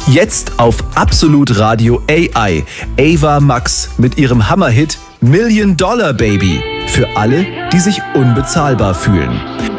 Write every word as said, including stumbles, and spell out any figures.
Jetzt auf Absolut Radio A I. Ava Max mit ihrem Hammerhit Million Dollar Baby. Für alle, die sich unbezahlbar fühlen.